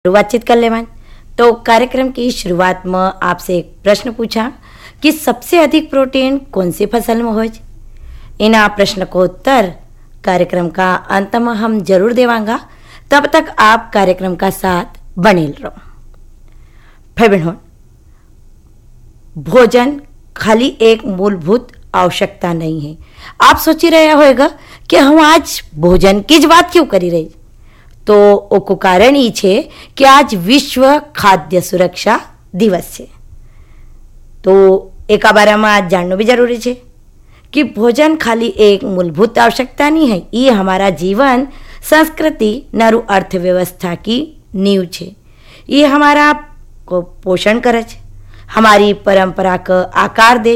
बातचीत कर लेवान। तो कार्यक्रम की शुरुआत में आपसे एक प्रश्न पूछा कि सबसे अधिक प्रोटीन कौन सी फसल में हो। इन प्रश्न को उत्तर कार्यक्रम का अंत में हम जरूर देवांगा। तब तक आप कार्यक्रम का साथ बने रहो। भाई बहनों, भोजन खाली एक मूलभूत आवश्यकता नहीं है। आप सोच ही रहे होगा कि हम आज भोजन की बात क्यों करी रही। तो ओको कारण ई छे कि आज विश्व खाद्य सुरक्षा दिवस है। तो एक बारे में आज जानना भी जरूरी है कि भोजन खाली एक मूलभूत आवश्यकता नहीं है, ये हमारा जीवन, संस्कृति नारू अर्थव्यवस्था की नींव है। ये हमारा को पोषण करे, हमारी परंपरा का आकार दे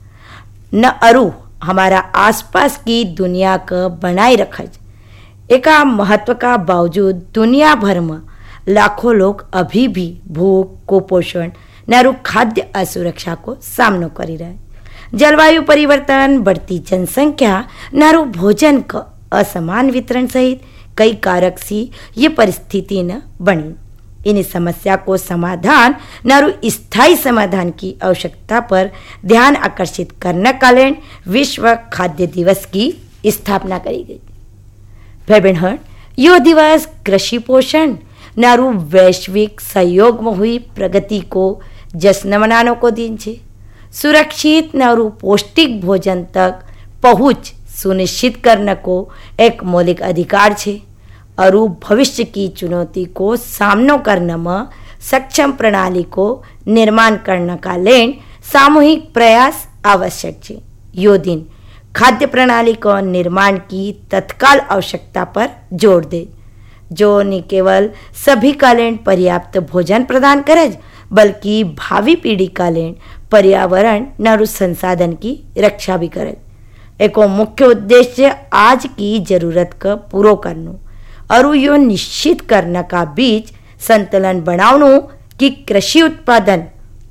न अरु हमारा आसपास की दुनिया का बनाए रखे। एका महत्व का बावजूद दुनिया भर में लाखों लोग अभी भी भूख, कुपोषण नारू खाद्य असुरक्षा को सामना करी रहे। जलवायु परिवर्तन, बढ़ती जनसंख्या नारू भोजन का असमान वितरण सहित कई कारक सी ये परिस्थिति न बनी। इन समस्या को समाधान नारू स्थायी समाधान की आवश्यकता पर ध्यान आकर्षित करने के लिए विश्व खाद्य दिवस की स्थापना करी गई। भाई बहन, यो दिवस कृषि पोषण नारू वैश्विक सहयोग में हुई प्रगति को जश्न मनाने को दिन छे। सुरक्षित नारू पौष्टिक भोजन तक पहुंच सुनिश्चित करने को एक मौलिक अधिकार छे और भविष्य की चुनौती को सामना करने में सक्षम प्रणाली को निर्माण करने का लेन सामूहिक प्रयास आवश्यक है। यो दिन खाद्य प्रणाली को निर्माण की तत्काल आवश्यकता पर जोर दे, जो न केवल सभी का लेन पर्याप्त भोजन प्रदान करे, बल्कि भावी पीढ़ी का लेन पर्यावरण नारू संसाधन की रक्षा भी करे। एक मुख्य उद्देश्य आज की जरूरत का पूरा करना और यो निश्चित करने का बीच संतुलन बनावनो कि कृषि उत्पादन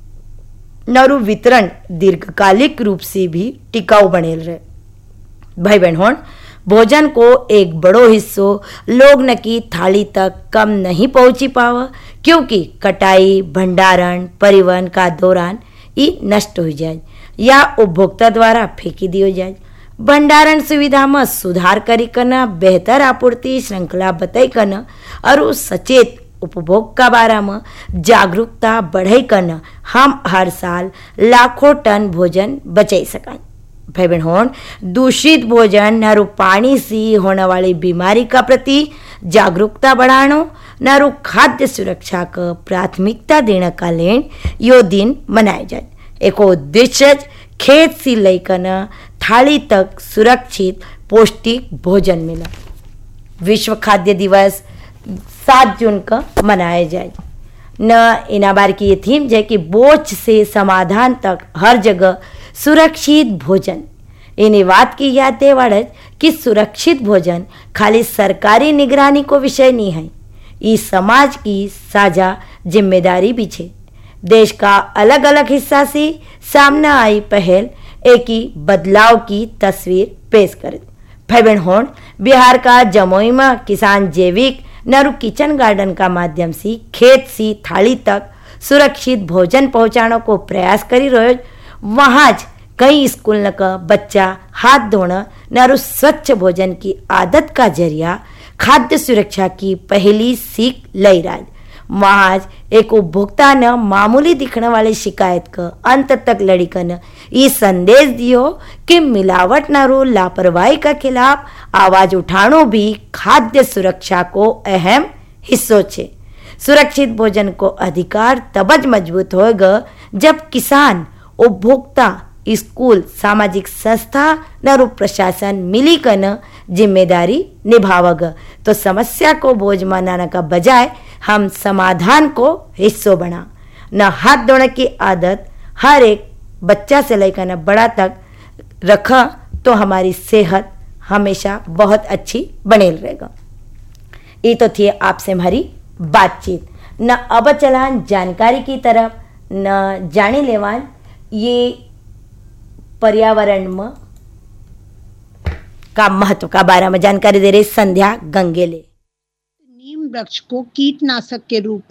नारू वितरण दीर्घकालिक रूप से भी टिकाऊ बने रहे। भाई बहनों, भोजन को एक बड़ो हिस्सो लोग न की थाली तक कम नहीं पहुंची पावा, क्योंकि कटाई, भंडारण, परिवहन का दौरान ये नष्ट हो जाए या उपभोक्ता द्वारा फेंकी दियो जाए। भंडारण सुविधा में सुधार करी करना, बेहतर आपूर्ति श्रृंखला बताई करना और सचेत उपभोग का बारे में जागरूकता बढ़ाई करना हम हर साल लाखों टन भोजन बचाई सकें। भाई बहनों, दूषित भोजन नारू पानी से होने वाली बीमारी का प्रति जागरूकता बढ़ाना नारू खाद्य सुरक्षा का प्राथमिकता देने का लेन यो दिन मनाया जाए। एक उद्देश्य खेत से लेकर थाली तक सुरक्षित पौष्टिक भोजन मिला। विश्व खाद्य दिवस 7 जून का मनाया जाए। न इना बार की ये थीम है कि बोझ से समाधान तक हर जगह सुरक्षित भोजन। इन्हें बात की याद देवाड़ कि सुरक्षित भोजन खाली सरकारी निगरानी को विषय नहीं है, ये समाज की साझा जिम्मेदारी भी है। देश का अलग अलग हिस्सा से सामने आई पहल एक ही बदलाव की तस्वीर पेश करे। भाई बहनों, बिहार का जमुई में किसान जैविक नारू किचन गार्डन का माध्यम से खेत से थाली तक सुरक्षित भोजन पहुंचाने को प्रयास करी रहे। वहाँ कई स्कूल का बच्चा हाथ धोना नारू स्वच्छ भोजन की आदत का जरिया खाद्य सुरक्षा की पहली सीख ले रहा। वहाँ एक उपभोक्ता ने मामूली दिखने वाली शिकायत का अंत तक लड़ी कर ये संदेश दियो कि मिलावट नारू लापरवाही का खिलाफ आवाज उठानो भी खाद्य सुरक्षा को अहम हिस्सो छे। सुरक्षित भोजन को अधिकार तबज मजबूत होगा जब किसान, उपभोक्ता, स्कूल, सामाजिक संस्था नारू प्रशासन मिली कर जिम्मेदारी निभावेगा। तो समस्या को बोझ मानने का बजाय हम समाधान को हिस्सों बना। न हाथ धोने की आदत हर एक बच्चा से लेकर न बड़ा तक रखा तो हमारी सेहत हमेशा बहुत अच्छी बने रहेगा। ये तो थी आपसे हमारी बातचीत। न अब चलान जानकारी की तरफ न जानी लेवान ये पर्यावरण में का महत्व का बारे में जानकारी दे रही संध्या गंगेले। नीम वृक्ष को कीटनाशक के रूप